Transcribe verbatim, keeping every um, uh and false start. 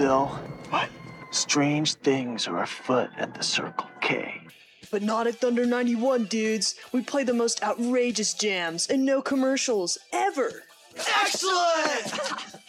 Bill? What? Strange things are afoot at the Circle K. But not at Thunder ninety-one, dudes. We play the most outrageous jams and no commercials, ever. Excellent!